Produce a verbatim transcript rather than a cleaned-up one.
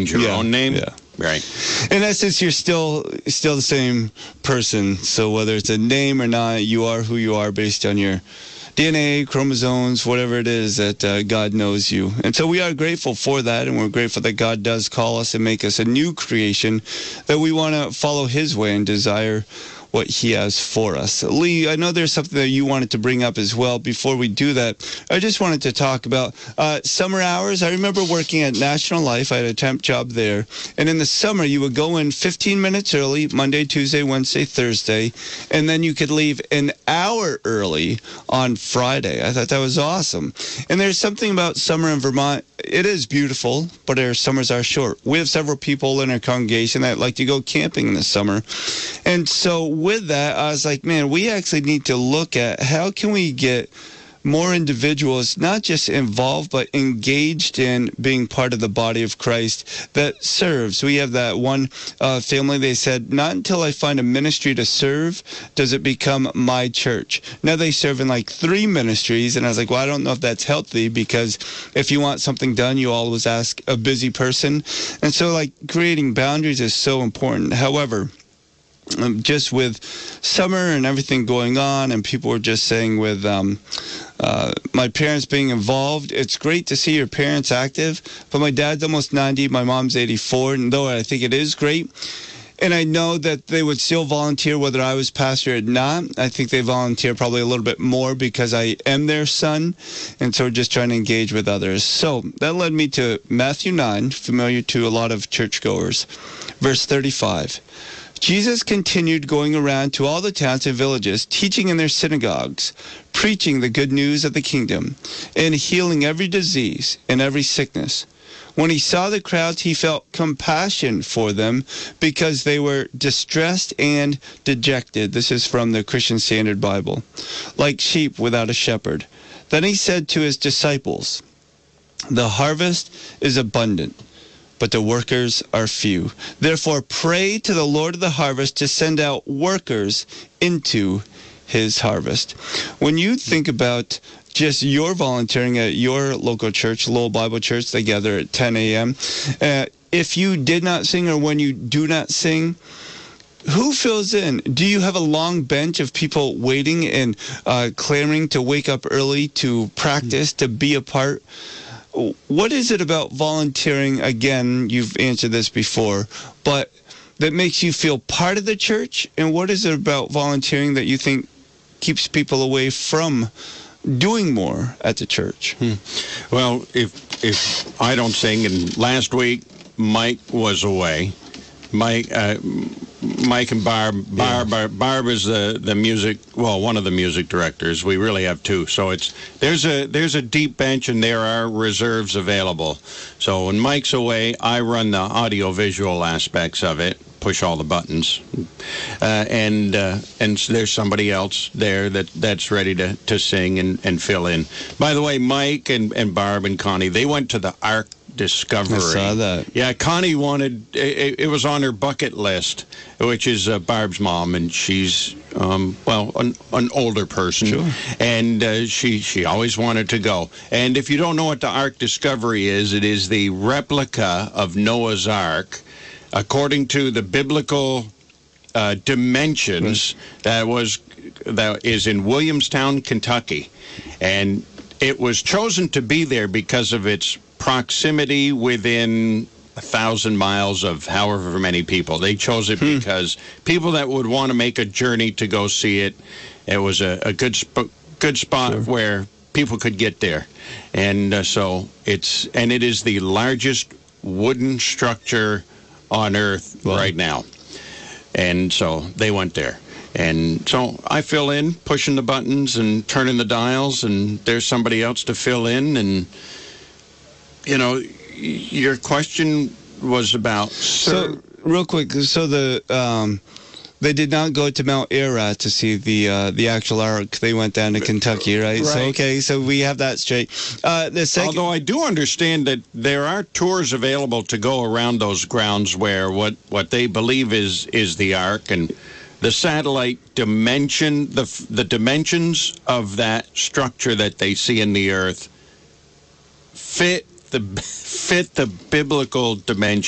change your Yeah, own name. yeah. Right. In essence, you're still still the same person. So whether it's a name or not, you are who you are based on your D N A, chromosomes, whatever it is that uh, God knows you. And so we are grateful for that, and we're grateful that God does call us and make us a new creation, that we want to follow his way and desire what he has for us. Lee, I know there's something that you wanted to bring up as well. Before we do that, I just wanted to talk about uh, summer hours. I remember working at National Life. I had a temp job there. And in the summer, you would go in fifteen minutes early, Monday, Tuesday, Wednesday, Thursday, and then you could leave an hour early on Friday. I thought that was awesome. And there's something about summer in Vermont. It is beautiful, but our summers are short. We have several people in our congregation that like to go camping in the summer. And so with that, I was like, man, we actually need to look at how can we get more individuals not just involved, but engaged in being part of the body of Christ that serves. We have that one uh, family, they said, not until I find a ministry to serve does it become my church. Now they serve in like three ministries, and I was like, well, I don't know if that's healthy, because if you want something done, you always ask a busy person. And so like creating boundaries is so important. However, Um, just with summer and everything going on, and people were just saying with um, uh, my parents being involved, it's great to see your parents active, but my dad's almost ninety, my mom's eighty-four, and though I think it is great, and I know that they would still volunteer whether I was pastor or not. I think they volunteer probably a little bit more because I am their son, and so we're just trying to engage with others. So that led me to Matthew nine, familiar to a lot of churchgoers, verse thirty-five. Jesus continued going around to all the towns and villages, teaching in their synagogues, preaching the good news of the kingdom, and healing every disease and every sickness. When he saw the crowds, he felt compassion for them because they were distressed and dejected. This is from the Christian Standard Bible. Like sheep without a shepherd. Then he said to his disciples, "The harvest is abundant, but the workers are few. Therefore, pray to the Lord of the harvest to send out workers into his harvest." When you think about just your volunteering at your local church, Lowell Bible Church, they gather at ten a.m., uh, if you did not sing or when you do not sing, who fills in? Do you have a long bench of people waiting and uh, clamoring to wake up early, to practice, to be a part? What is it about volunteering, again, you've answered this before, but that makes you feel part of the church? And what is it about volunteering that you think keeps people away from doing more at the church? Hmm. Well, if if I don't sing, and last week Mike was away, Mike, uh, Mike and Barb, Barb, yeah. Barb is the, the music, well, one of the music directors. We really have two. So it's there's a there's a deep bench, and there are reserves available. So when Mike's away, I run the audio-visual aspects of it, push all the buttons, uh, and uh, and there's somebody else there that, that's ready to, to sing and, and fill in. By the way, Mike and, and Barb and Connie, they went to the Ark Discovery. I saw that. Yeah, Connie wanted, it, it was on her bucket list, which is uh, Barb's mom, and she's, um, well, an, an older person. Sure. And uh, she, she always wanted to go. And if you don't know what the Ark Discovery is, it is the replica of Noah's Ark, according to the biblical uh, dimensions, right. that was that is in Williamstown, Kentucky. And it was chosen to be there because of its proximity within a thousand miles of however many people. They chose it hmm. because people that would want to make a journey to go see it, it was a, a good sp- good spot sure. where people could get there. And uh, so it's, and it is the largest wooden structure on Earth wow. right now. And so they went there. And so I fill in, pushing the buttons and turning the dials, and there's somebody else to fill in. And, you know, your question was about... So, real quick, so the um, they did not go to Mount Ararat to see the uh, the actual Ark. They went down to Kentucky, right? right. So, okay, so we have that straight. Uh, the second... Although I do understand that there are tours available to go around those grounds where what, what they believe is, is the Ark, and the satellite dimension, the the dimensions of that structure that they see in the Earth fit the fit the biblical dimension.